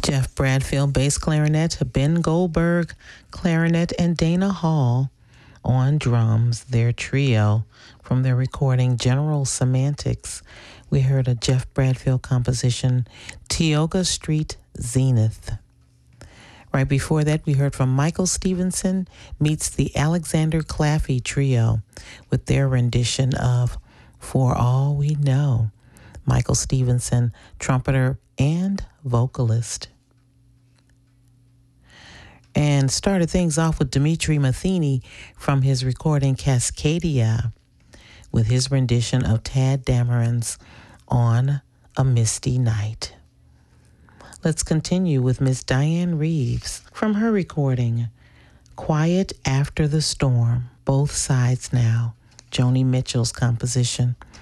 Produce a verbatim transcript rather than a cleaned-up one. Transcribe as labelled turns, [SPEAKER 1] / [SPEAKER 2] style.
[SPEAKER 1] Jeff Bradfield, bass clarinet, Ben Goldberg, clarinet, and Dana Hall on drums, their trio from their recording General Semantics. We heard a Jeff Bradfield composition, Tioga Street Zenith. Right before that, we heard from Michael Stevenson meets the Alexander Claffey Trio with their rendition of For All We Know. Michael Stevenson, trumpeter and vocalist. And started things off with Dimitri Matheny from his recording Cascadia with his rendition of Tad Dameron's On a Misty Night. Let's continue with Miss Diane Reeves from her recording Quiet After the Storm, Both Sides Now, Joni Mitchell's composition.